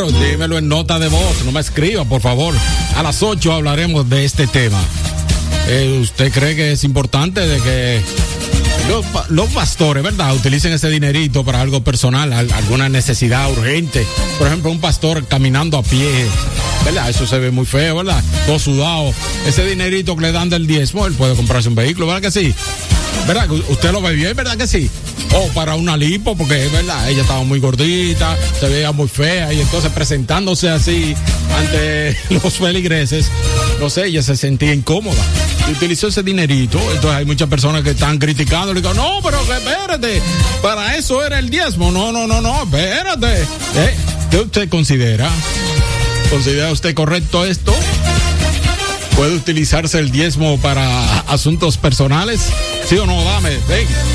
Claro, dímelo en nota de voz, no me escriba, por favor. A las 8 hablaremos de este tema. ¿Usted cree que es importante de que los pastores, ¿verdad?, utilicen ese dinerito para algo personal, alguna necesidad urgente? Por ejemplo, un pastor caminando a pie, ¿verdad? Eso se ve muy feo, ¿verdad? Todo sudado. Ese dinerito que le dan del diezmo, él puede comprarse un vehículo, ¿verdad que sí? ¿Verdad? Usted lo ve bien, ¿verdad que sí? O para una lipo, porque es verdad, ella estaba muy gordita, se veía muy fea, y entonces presentándose así ante los feligreses, no sé, ella se sentía incómoda y utilizó ese dinerito. Entonces hay muchas personas que están criticando, le digo, no, pero que espérate, para eso era el diezmo. No, espérate. ¿Qué usted considera? ¿Considera usted correcto esto? ¿Puede utilizarse el diezmo para asuntos personales? ¿Sí o no? Dame, ven.